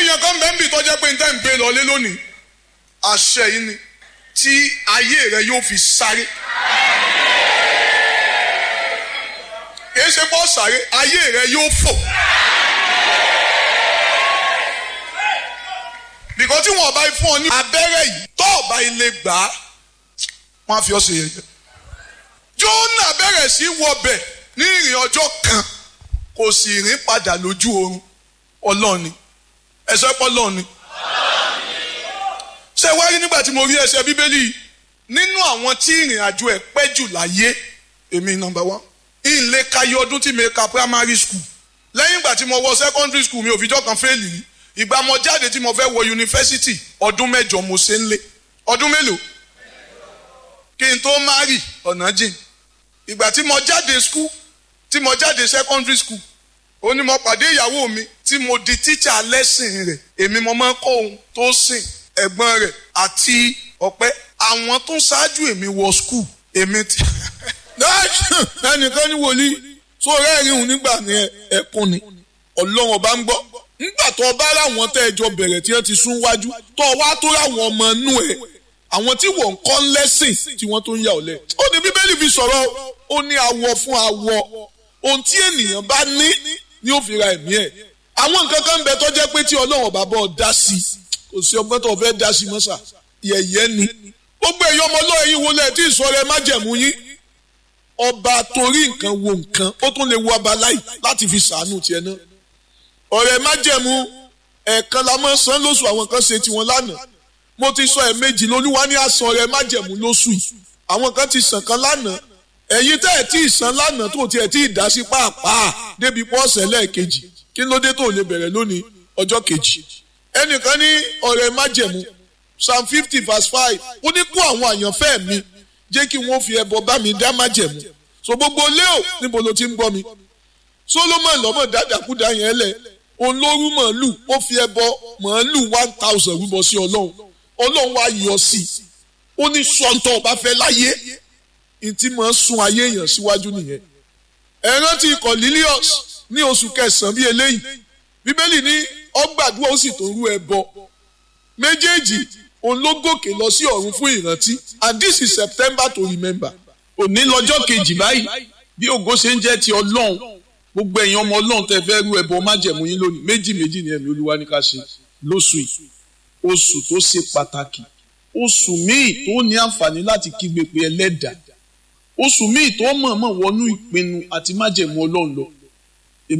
èèyàn kan bẹ́ẹ̀ ń bì tọ́jẹ́ pé níta ń gbé lọlé lónìí àṣẹ yìí ni tí ayé rẹ yóò fi sáré. kì í ṣe bọ́ sáré, ayé rẹ yóò fò. bìkọ́ tí wọ́n bá fún ọ ní abẹ́rẹ́ yìí tó ọba ilé gbà á wọ́n á fi ọ́ ṣe yẹ̀yẹ́. Jónà bẹ̀rẹ̀ sí wọbẹ̀ ní ìrìn ọjọ́ kan kò sì rìn padà lójú oorun. Ọlọ́run ni ẹ̀sọ́ pọ̀ Ọlọ́run ni. ṣé wá rí nígbà tí mo rí ẹsẹ̀ bíbélì nínú àwọn tí ìrìn àjò ẹ̀ pẹ́ jù láyé èmi number one. ìlé kayé ọdún tí mi ka primary school lẹ́yìn ìgbà tí mo wọ secondary school mi ò fìjọ́ kan fẹ́ẹ̀lì rí. ìgbà mo jáde tí mo fẹ́ wọ yunifásitì ọdún 8 mo ṣe ń lé. ọdún mélòó? kí n tó marry ọ̀nà jìn. ìgbà tí mo jáde school tí mo jáde secondary school ó ní mo pàdé ìyàwó mi tí mo di teacher lẹ́sìn rẹ̀ èmi mo máa ń kọ́ ohun tó sìn ẹ̀gbọ́n rẹ̀ àti ọ̀pẹ́ àwọn tó ṣáájú èmi wọ school èmi ti. ẹnìkan ní wòlíì tó rẹ́rìn òun nígbà ní ẹkún ni Ọlọ́run ọba ń gbọ́ nígbà tó ọba láwọn tẹ́ ẹjọ́ bẹ̀rẹ̀ tí wọ́n ti sún wájú tó wá tó ráwọn ọmọ inú ẹ̀ àwọn tí wọ́n ń kọ́ lẹ́sìn tí wọ́n tó ń yà ọ̀lẹ. ó ní bíbélì fi sọ̀rọ̀ ó ní awọ fún awọ ohun tí ènìyàn bá ní ni ó fi ra ẹ̀mí ẹ̀. àwọn nǹkan kan ń bẹ tó jẹ́ pé tí Ọlọ́run ọba bọ́ dá sí kò sí ọgbọ́n tó fẹ́ dá sí mọ́sà yẹ̀yẹ́ ni. gbogbo èyí ọmọ ọlọ́run yìí wọlé tí ìsọ̀rọ̀ ẹ má jẹ̀mú yín ọba torí nǹkan wo nǹkan ó tún lè wo abaláì láti fi sàánú tiẹ̀ náà. ọ̀rẹ́ má jẹ̀mú ẹ̀ẹ̀kan la máa san lóṣù àwọn kan ṣe tiwọn lánàá mo ti sọ ẹ̀ẹ̀mejì lolúwa ní àsan ọ̀rẹ́ má jẹ̀mú lóṣù yìí àwọn kan ti sàn kan lánàá ẹ̀yin tẹ́ ẹ̀ tí ì san lánàá tó tiẹ̀ tí ì dá sí pàápàá débi pọ́ọ̀sẹ̀ lẹ́ẹ̀kejì kí ló dé tó lè bẹ̀rẹ̀ lónìí ọjọ́ kejì. ẹnìkan ní ọ̀rẹ́ má jẹ̀mú Psalm 50 verse 5 ó ní kó àwọn àyànfẹ́ mi jẹ́ kí wọ́n fi ẹbọ bá mi dá má jẹ̀mú so gbogbo léo níbo ló ti ń gbọ́ mi. Solomon lọ́mọ dáadáakúdá yẹn lẹ̀ òun ló rú màálù ó fi ẹbọ màálù 1000 rúbọ sí Ọlọ́run wá yọ sí i ó ní sọ́ńtọ̀ ọba fẹ́ láyé ìtì máa ń sun ayé èèyàn síwájú nìyẹn. ẹ rántí Cornelius ní oṣù kẹsàn-án bíi eléyìí bíbélì ní ó gbàdúrà ó sì tó rú ẹbọ méjèèjì òun ló gòkè lọ sí ọ̀run fún ìrántí and this is September to remember. òní lọ́jọ́ kejì báyìí bí ògo ṣe ń jẹ́ ti Ọlọ́run gbogbo ẹ̀yin ọmọ Ọlọ́run tẹ́ fẹ́ rú ẹbọ májẹ̀mú yín lónìí méjì ni ẹ̀mí Olúwa ní ká ṣe lóṣù yìí oṣù tó ṣe pàtàkì oṣù míì tó ní àǹfààní láti kígbe pé ẹlẹ́dàá oṣù míì tó mọ̀ọ́mọ̀ wọnú ìpinnu àti májẹ̀mú Ọlọ́run lọ